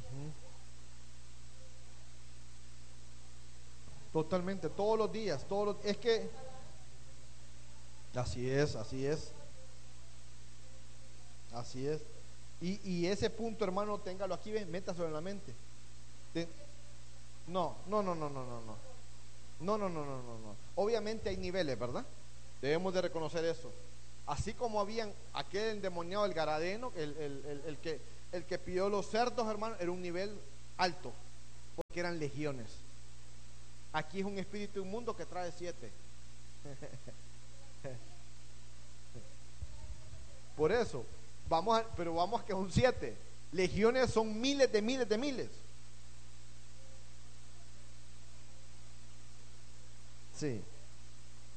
Ujú. Totalmente, todos los días, es que así es, así es, así es. Y ese punto, hermano, téngalo aquí, ven, métaselo en la mente. Te- no, no, no, no, no, no, no. No, no, no, no, no, no. Obviamente hay niveles, ¿verdad? Debemos de reconocer eso. Así como habían aquel endemoniado, el Garadeno, el que pidió los cerdos, hermano, era un nivel alto, porque eran legiones. Aquí es un espíritu inmundo que trae 7. Por eso, pero vamos a que son 7. Legiones son miles de miles de miles. Sí.